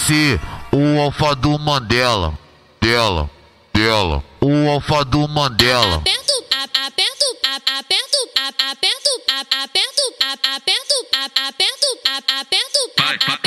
ser o alfa do Mandela. Dela. O alfa do Mandela. Aperto,